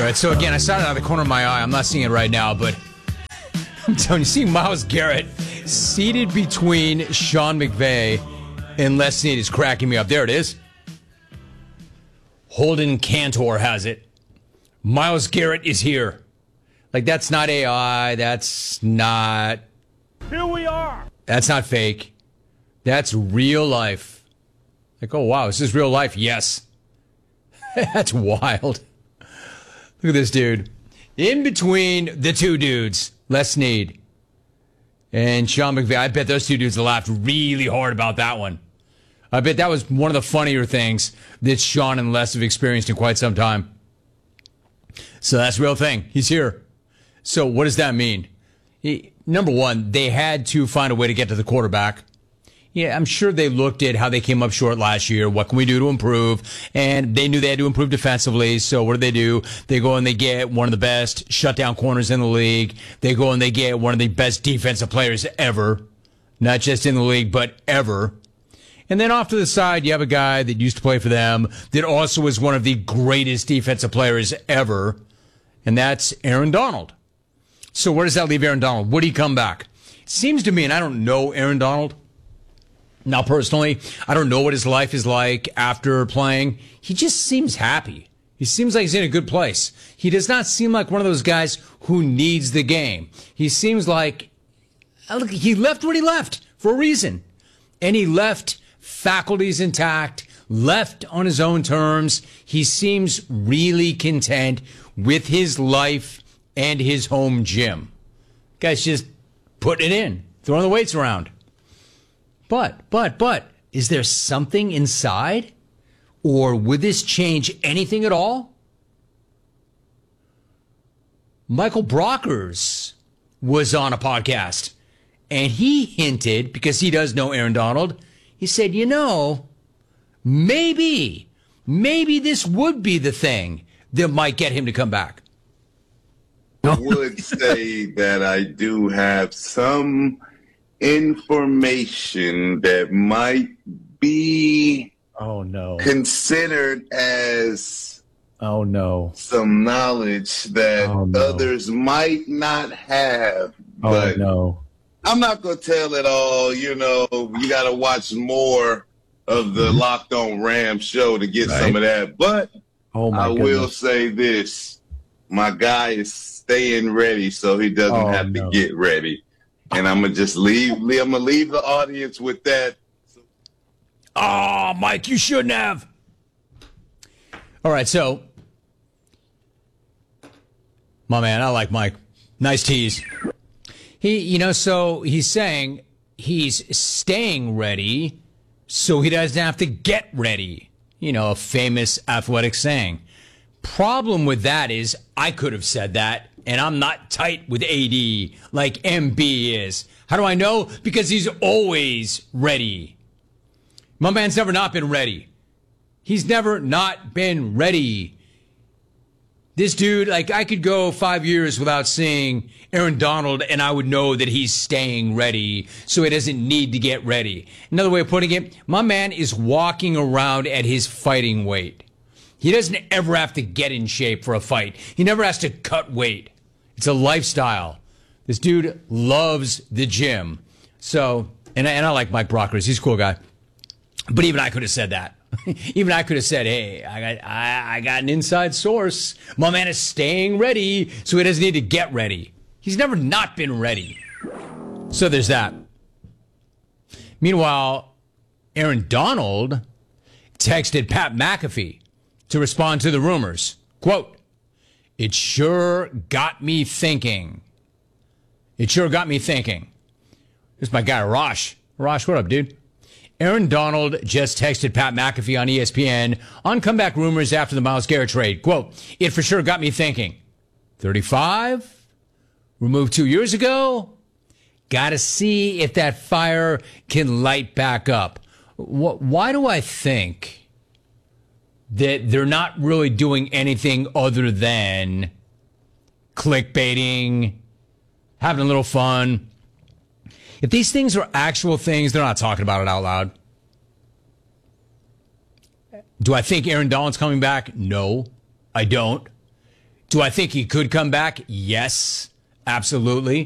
All right, so again, I saw it out of the corner of my eye. I'm not seeing it right now, but I'm telling you, seeing Myles Garrett seated between Sean McVay and Les Snead is cracking me up. There it is. Holden Cantor has it. Myles Garrett is here. Like, that's not AI. That's not... Here we are. That's not fake. That's real life. Like, oh, wow, is this real life? Yes. That's wild. Look at this dude. In between the two dudes, Les Snead and Sean McVay. I bet those two dudes laughed really hard about that one. I bet that was one of the funnier things that Sean and Les have experienced in quite some time. So that's a real thing. He's here. So what does that mean? Number one, they had to find a way to get to the quarterback. Yeah, I'm sure they looked at how they came up short last year. What can we do to improve? And they knew they had to improve defensively. So what do? They go and they get one of the best shutdown corners in the league. They go and they get one of the best defensive players ever. Not just in the league, but ever. And then off to the side, you have a guy that used to play for them that also is one of the greatest defensive players ever. And that's Aaron Donald. So where does that leave Aaron Donald? Would he come back? It seems to me, and I don't know Aaron Donald. Now, personally, I don't know what his life is like after playing. He just seems happy. He seems like he's in a good place. He does not seem like one of those guys who needs the game. He seems like, look, he left what he left for a reason. And he left faculties intact, left on his own terms. He seems really content with his life and his home gym. Guy's just putting it in, throwing the weights around. But, is there something inside? Or would this change anything at all? Michael Brockers was on a podcast, and he hinted, because he does know Aaron Donald, he said, maybe this would be the thing that might get him to come back. I would say that I do have some information that might be considered as some knowledge that others might not have. But I'm not going to tell it all. You got to watch more of the Locked On Rams show to get some of that. But I will say this. My guy is staying ready so he doesn't have to get ready. And I'm going to just leave the audience with that. Oh, Mike, you shouldn't have. All right, so, my man, I like Mike. Nice tease. So he's saying he's staying ready so he doesn't have to get ready. A famous athletic saying. Problem with that is I could have said that. And I'm not tight with AD like MB is. How do I know? Because he's always ready. My man's never not been ready. He's never not been ready. This dude, I could go 5 years without seeing Aaron Donald, and I would know that he's staying ready, so he doesn't need to get ready. Another way of putting it, my man is walking around at his fighting weight. He doesn't ever have to get in shape for a fight. He never has to cut weight. It's a lifestyle. This dude loves the gym. So, and I like Mike Brockers. He's a cool guy. But even I could have said that. Even I could have said, hey, I got an inside source. My man is staying ready, so he doesn't need to get ready. He's never not been ready. So there's that. Meanwhile, Aaron Donald texted Pat McAfee to respond to the rumors. Quote, it sure got me thinking. Here's my guy, Rosh. Rosh, what up, dude? Aaron Donald just texted Pat McAfee on ESPN on comeback rumors after the Myles Garrett trade. Quote, it for sure got me thinking. 35? Removed 2 years ago? Got to see if that fire can light back up. Why do I think that they're not really doing anything other than clickbaiting, having a little fun? If these things are actual things, they're not talking about it out loud. Do I think Aaron Donald's coming back? No, I don't. Do I think he could come back? Yes, absolutely.